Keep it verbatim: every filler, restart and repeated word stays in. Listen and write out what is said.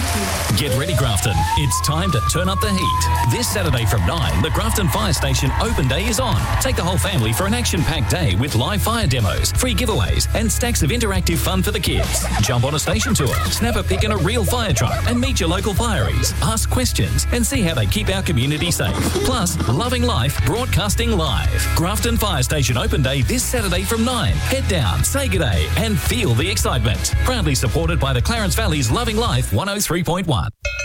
Get ready, Grafton. It's time to turn up the heat. This Saturday from nine, the Grafton Fire Station Open Day is on. Take the whole family for an action-packed day with live fire demos, free giveaways, and stacks of interactive fun for the kids. Jump on a station tour, snap a pic in a real fire truck, and meet your local fireys. Ask questions and see how they keep our community safe. Plus, loving life broadcasting live. Grafton Fire Station Open Day this Saturday from nine. Head down, say good day, and feel the excitement. Proudly supported by the Clarence Valley's Loving Life one oh three point one.